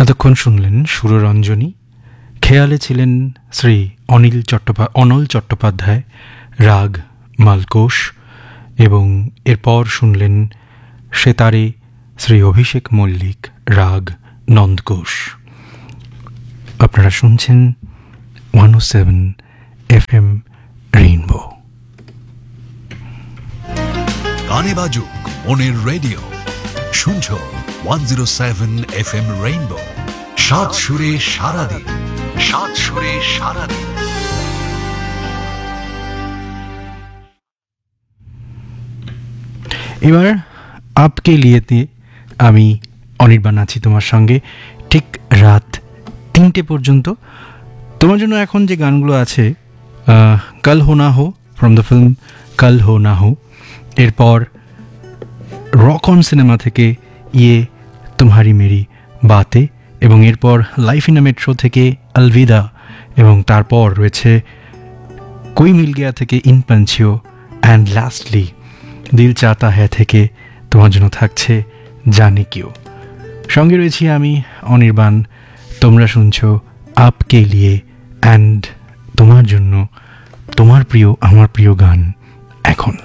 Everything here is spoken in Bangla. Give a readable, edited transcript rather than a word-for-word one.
এতক্ষণ শুনলেন সুররঞ্জনী, খেয়ালে ছিলেন শ্রী অনল চট্টোপাধ্যায়, রাগ মালকোষ, এবং এরপর শুনলেন সেতারে শ্রী অভিষেক মল্লিক, রাগ নন্দঘোষ। আপনারা শুনছেন 107 FM রেইনবো। গানে বাজুক মনের রেডিও, শুনছ 107 FM রেইনবো। সাত সুরে সারাদিন, সাত সুরে সারাদিন। এবার আপকে লিয়েতে আমি অনির্বাণ আছি তোমার সঙ্গে ঠিক রাত 3টে পর্যন্ত। তোমার জন্য এখন যে গানগুলো আছে, কাল হো না হো ফ্রম দ্য ফিল্ম কাল হো না হো, এরপর রক অন সিনেমা থেকে ইয়ে তুমহারি মেরি বাতে, এবং এরপর লাইফ ইন আ মেট্রো থেকে আলভিদা, এবং তারপর রয়েছে কোই মিল গিয়া থেকে ইন পাঞ্চিও, অ্যান্ড লাস্টলি দিল চাহতা হ্যায় থেকে তোমার জন্য থাকছে জানে কিও। সঙ্গে রয়েছি আমি অনির্বাণ, তোমরা শুনছো আপকে লিয়ে, অ্যান্ড তোমার জন্য তোমার প্রিয় আমার প্রিয় গান এখন।